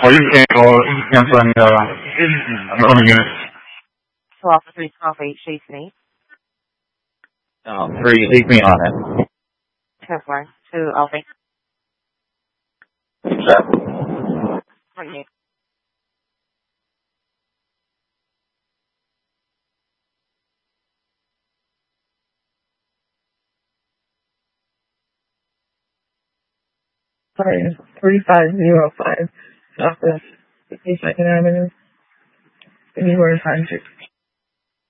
我一天我验出来那个unit. 12 for 312 8, chase me. 3, leave me on it. 10-4, 2 Alpha. Check. 28. Sorry, 3505 Southwest 52nd Avenue, anywhere 500.